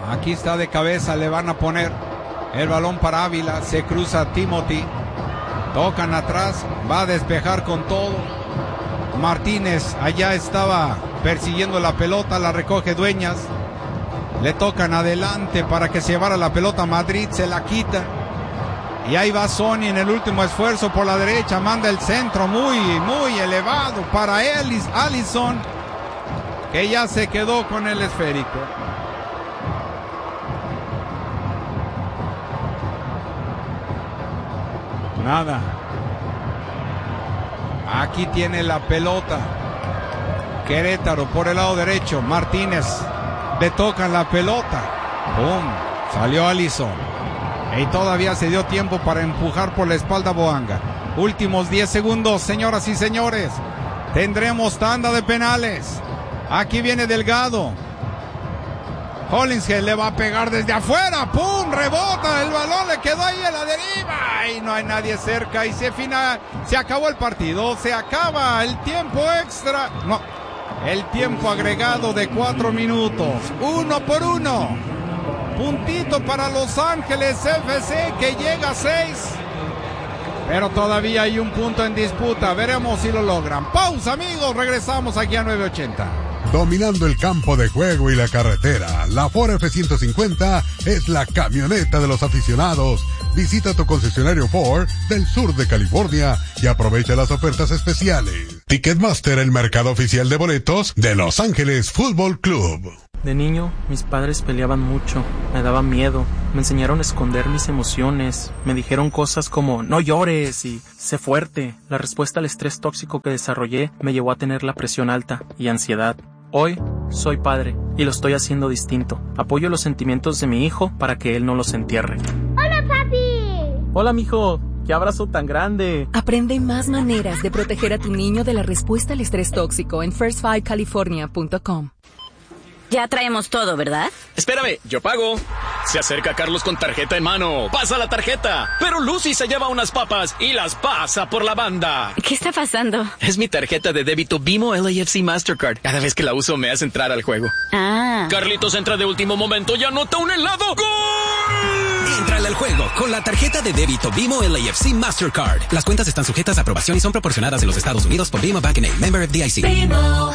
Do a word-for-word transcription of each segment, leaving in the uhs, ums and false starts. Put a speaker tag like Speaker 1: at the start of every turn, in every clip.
Speaker 1: Aquí está de cabeza, le van a poner el balón para Ávila, se cruza Timothy, tocan atrás, va a despejar con todo. Martínez allá estaba persiguiendo la pelota, la recoge Dueñas, le tocan adelante para que se llevara la pelota a Madrid, se la quita. Y ahí va Sony en el último esfuerzo por la derecha, manda el centro muy, muy elevado para Ellis, Allison, que ya se quedó con el esférico. Nada. Aquí tiene la pelota Querétaro por el lado derecho. Martínez le tocan la pelota. ¡Pum! Salió Allison. Y todavía se dio tiempo para empujar por la espalda a Boanga. Últimos diez segundos, señoras y señores. Tendremos tanda de penales. Aquí viene Delgado. Hollingshead le va a pegar desde afuera. ¡Pum! Rebota. El balón le quedó ahí a la deriva. Y no hay nadie cerca. Y se final. Se acabó el partido. Se acaba el tiempo extra. No. El tiempo agregado de cuatro minutos. Uno por uno. Puntito para Los Ángeles F C que llega a seis. Pero todavía hay un punto en disputa. Veremos si lo logran. Pausa, amigos. Regresamos aquí a nueve ochenta.
Speaker 2: Dominando el campo de juego y la carretera, la Ford F ciento cincuenta es la camioneta de los aficionados. Visita tu concesionario Ford del sur de California y aprovecha las ofertas especiales. Ticketmaster, el mercado oficial de boletos de Los Ángeles Fútbol Club.
Speaker 3: De niño, mis padres peleaban mucho, me daba miedo, me enseñaron a esconder mis emociones, me dijeron cosas como no llores y sé fuerte. La respuesta al estrés tóxico que desarrollé me llevó a tener la presión alta y ansiedad. Hoy soy padre y lo estoy haciendo distinto. Apoyo los sentimientos de mi hijo para que él no los entierre.
Speaker 4: ¡Hola, papi!
Speaker 3: Hola, mijo. ¡Qué abrazo tan grande!
Speaker 5: Aprende más maneras de proteger a tu niño de la respuesta al estrés tóxico en first five california punto com.
Speaker 6: Ya traemos todo, ¿verdad?
Speaker 7: Espérame, yo pago. Se acerca Carlos con tarjeta en mano. Pasa la tarjeta. Pero Lucy se lleva unas papas y las pasa por la banda.
Speaker 6: ¿Qué está pasando?
Speaker 7: Es mi tarjeta de débito BMO L A F C Mastercard. Cada vez que la uso me hace entrar al juego.
Speaker 6: Ah.
Speaker 7: Carlitos entra de último momento y anota un helado. ¡Gol!
Speaker 8: Entrale al juego con la tarjeta de débito BMO L A F C Mastercard. Las cuentas están sujetas a aprobación y son proporcionadas en los Estados Unidos por B M O Bank N A, member F D I C.
Speaker 9: BMO.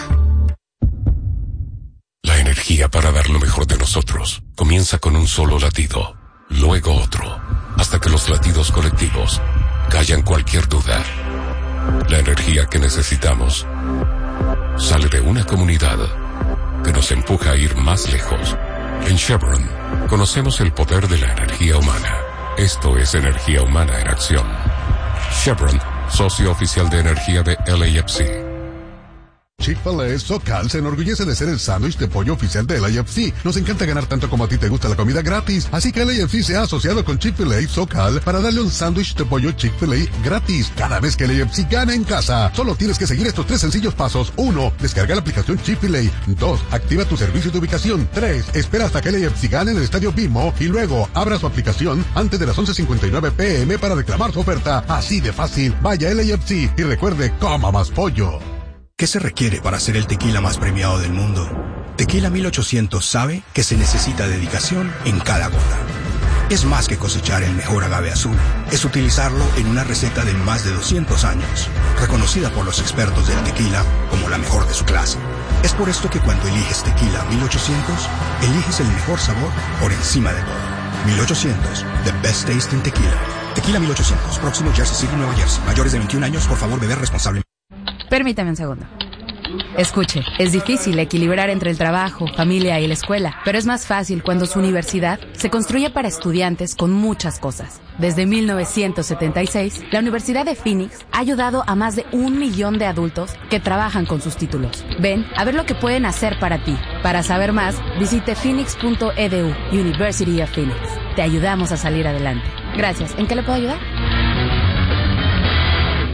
Speaker 9: La energía para dar lo mejor de nosotros comienza con un solo latido, luego otro, hasta que los latidos colectivos callan cualquier duda. La energía que necesitamos sale de una comunidad que nos empuja a ir más lejos. En Chevron conocemos el poder de la energía humana. Esto es energía humana en acción. Chevron, socio oficial de energía de L A F C.
Speaker 2: Chick-fil-A SoCal se enorgullece de ser el sándwich de pollo oficial de L A F C. Nos encanta ganar tanto como a ti te gusta la comida gratis, así que L A F C se ha asociado con Chick-fil-A SoCal para darle un sándwich de pollo Chick-fil-A gratis cada vez que L A F C gana en casa. Solo tienes que seguir estos tres sencillos pasos. Uno, descarga la aplicación Chick-fil-A. Dos, activa tu servicio de ubicación. Tres, espera hasta que L A F C gane en el estadio B M O y luego abra su aplicación antes de las once cincuenta y nueve p m para reclamar su oferta. Así de fácil. Vaya a L A F C y recuerde, coma más pollo.
Speaker 10: ¿Qué se requiere para ser el tequila más premiado del mundo? Tequila mil ochocientos sabe que se necesita dedicación en cada gota. Es más que cosechar el mejor agave azul. Es utilizarlo en una receta de más de doscientos años, reconocida por los expertos del tequila como la mejor de su clase. Es por esto que cuando eliges Tequila mil ochocientos, eliges el mejor sabor por encima de todo. mil ochocientos, the best taste in tequila. Tequila mil ochocientos, próximo Jersey City, Nueva Jersey. Mayores de veintiún años, por favor, beber responsablemente.
Speaker 11: Permítame un segundo. Escuche, es difícil equilibrar entre el trabajo, familia y la escuela, pero es más fácil cuando su universidad se construye para estudiantes con muchas cosas. Desde mil novecientos setenta y seis, la Universidad de Phoenix ha ayudado a más de un millón de adultos que trabajan con sus títulos. Ven a ver lo que pueden hacer para ti. Para saber más, visite phoenix punto e d u, University of Phoenix. Te ayudamos a salir adelante. Gracias. ¿En qué le puedo ayudar?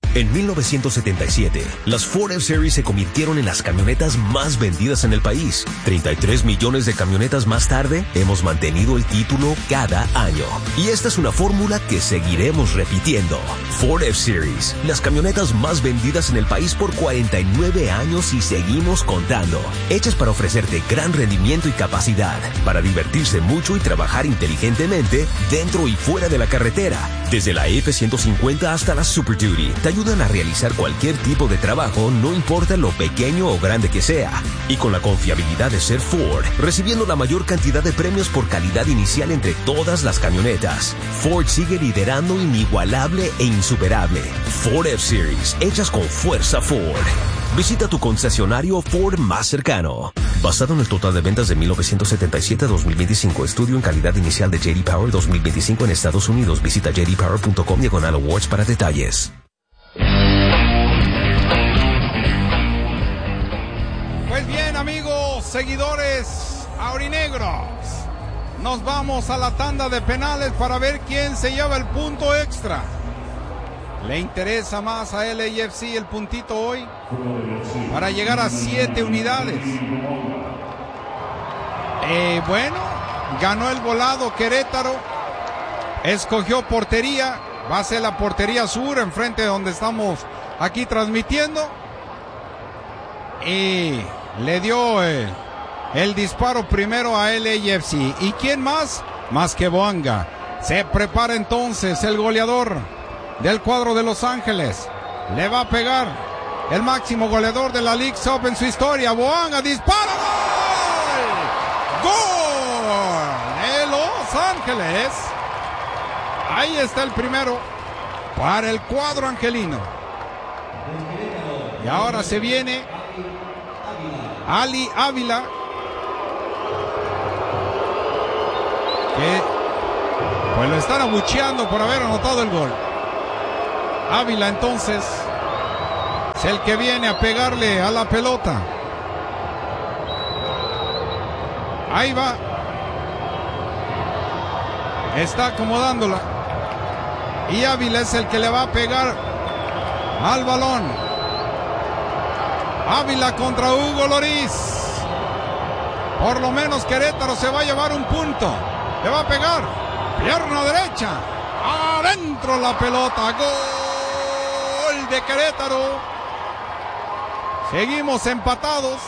Speaker 12: En mil novecientos setenta y siete, las Ford F-Series se convirtieron en las camionetas más vendidas en el país. treinta y tres millones de camionetas más tarde, hemos mantenido el título cada año. Y esta es una fórmula que seguiremos repitiendo. Ford F-Series, las camionetas más vendidas en el país por cuarenta y nueve años y seguimos contando. Hechas para ofrecerte gran rendimiento y capacidad, para divertirse mucho y trabajar inteligentemente dentro y fuera de la carretera. Desde la F ciento cincuenta hasta la Super Duty, te ayudan a realizar cualquier tipo de trabajo, no importa lo pequeño o grande que sea. Y con la confiabilidad de ser Ford, recibiendo la mayor cantidad de premios por calidad inicial entre todas las camionetas. Ford sigue liderando inigualable e insuperable. Ford F-Series, hechas con fuerza Ford. Visita tu concesionario Ford más cercano. Basado en el total de ventas de mil novecientos setenta y siete a dos mil veinticinco, estudio en calidad inicial de J D Power dos mil veinticinco en Estados Unidos. Visita j d power punto com diagonal awards para detalles.
Speaker 1: Pues bien, amigos, seguidores aurinegros, nos vamos a la tanda de penales para ver quién se lleva el punto extra. ¿Le interesa más a L A F C el puntito hoy? Para llegar a siete unidades. Eh, bueno, ganó el volado Querétaro. Escogió portería. Va a ser la portería sur, enfrente de donde estamos aquí transmitiendo. Y le dio eh, el disparo primero a L A F C. ¿Y quién más? Más que Boanga. Se prepara entonces el goleador del cuadro de Los Ángeles. Le va a pegar el máximo goleador de la League Cup en su historia. Boanga dispara. ¡Gol! ¡Gol! De Los Ángeles. Ahí está el primero para el cuadro angelino. Y ahora se viene Ali Ávila, que pues lo están abucheando por haber anotado el gol. Ávila entonces es el que viene a pegarle a la pelota. Ahí va. Está acomodándola. Y Ávila es el que le va a pegar al balón. Ávila contra Hugo Lloris. Por lo menos Querétaro se va a llevar un punto. Le va a pegar. Pierna derecha. Adentro la pelota. Gol de Querétaro. Seguimos empatados.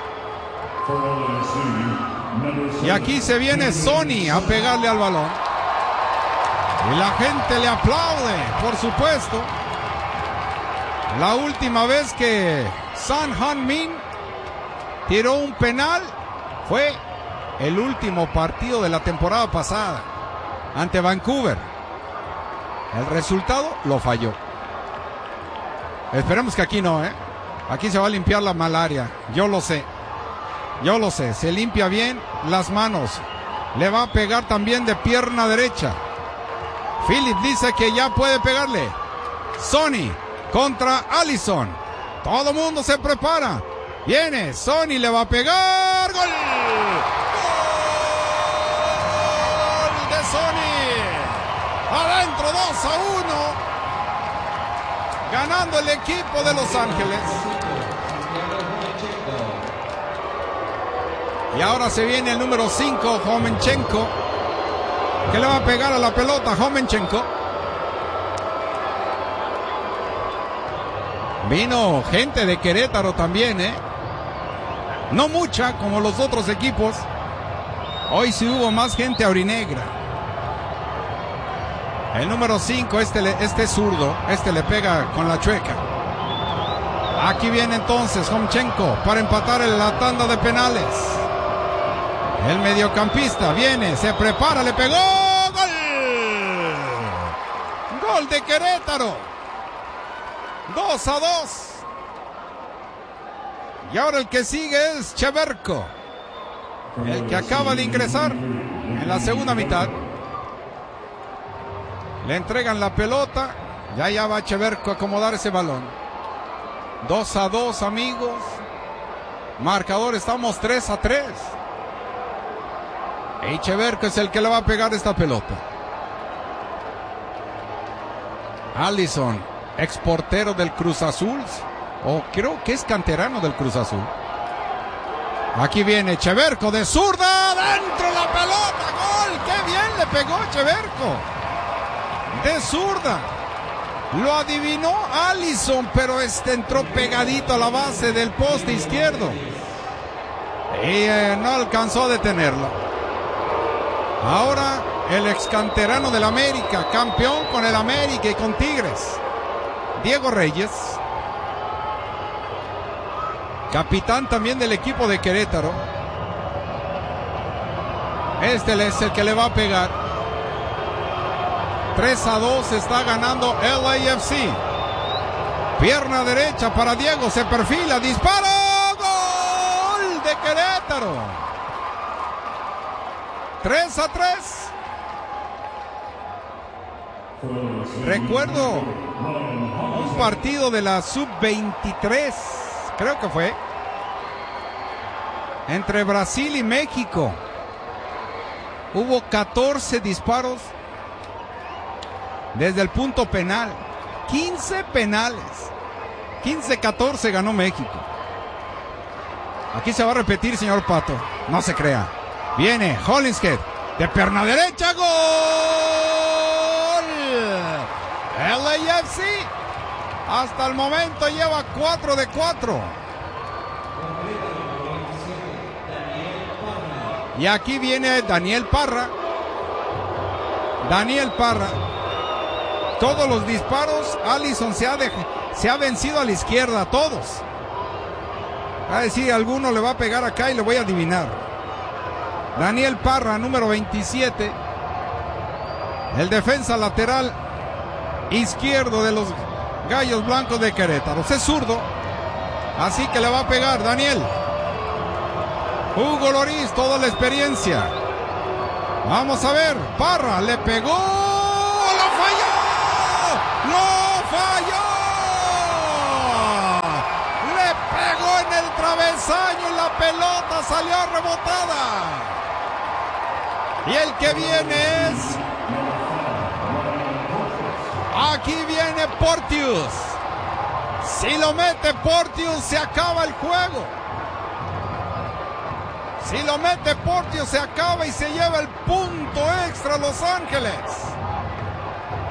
Speaker 1: Y aquí se viene Sony a pegarle al balón. Y la gente le aplaude, por supuesto. La última vez que Son Heung-min tiró un penal fue el último partido de la temporada pasada ante Vancouver. El resultado lo falló. Esperemos que aquí no, ¿eh? Aquí se va a limpiar la malaria. Yo lo sé. Yo lo sé. Se limpia bien las manos. Le va a pegar también de pierna derecha. Philip dice que ya puede pegarle. Sony contra Allison. Todo mundo se prepara. Viene, Sony le va a pegar. ¡Gol! ¡Gol de Sony! Adentro dos a uno. Ganando el equipo de Los Ángeles. Y ahora se viene el número cinco, Homenchenko, que le va a pegar a la pelota. Homenchenko. Vino gente de Querétaro también, ¿eh? No mucha como los otros equipos. Hoy sí hubo más gente aurinegra. El número cinco, este, este zurdo, este le pega con la chueca. Aquí viene entonces Homenchenko para empatar en la tanda de penales. El mediocampista viene, se prepara, le pegó. ¡Gol! ¡Gol de Querétaro! dos a dos. Y ahora el que sigue es Cheverko, el que acaba de ingresar en la segunda mitad. Le entregan la pelota. Ya ya va Cheverko a acomodar ese balón. dos a dos, amigos. Marcador, estamos tres a tres. Y Cheverko es el que le va a pegar esta pelota. Allison exportero del Cruz Azul, o creo que es canterano del Cruz Azul. Aquí viene Cheverco de zurda, dentro la pelota, gol, qué bien le pegó Cheverco, de zurda. Lo adivinó Allison, pero este entró pegadito a la base del poste izquierdo. Y eh, no alcanzó a detenerlo. Ahora el ex canterano del América, campeón con el América y con Tigres, Diego Reyes, capitán también del equipo de Querétaro. Este es el que le va a pegar. tres a dos está ganando L A F C. Pierna derecha para Diego, se perfila, dispara, gol de Querétaro. tres a tres. Recuerdo un partido de la sub veintitrés, creo que fue, entre Brasil y México. Hubo catorce disparos desde el punto penal, quince penales, quince catorce ganó México. Aquí se va a repetir, señor Pato, no se crea. Viene Hollingshead de pierna derecha, gol L A F C. Hasta el momento lleva cuatro de cuatro. Y aquí viene Daniel Parra. Daniel Parra. Todos los disparos, Allison se ha, de, se ha vencido a la izquierda, todos. Va a decir, alguno le va a pegar acá y le voy a adivinar. Daniel Parra, número veintisiete. El defensa lateral izquierdo de los Gallos Blancos de Querétaro. Es zurdo, así que le va a pegar Daniel. Hugo Lloris, toda la experiencia. Vamos a ver, Parra le pegó, lo falló, lo falló. Le pegó en el travesaño y la pelota salió rebotada. Y el que viene es... Aquí viene Porteous. Si lo mete Porteous, se acaba el juego. Si lo mete Porteous, se acaba y se lleva el punto extra Los Ángeles.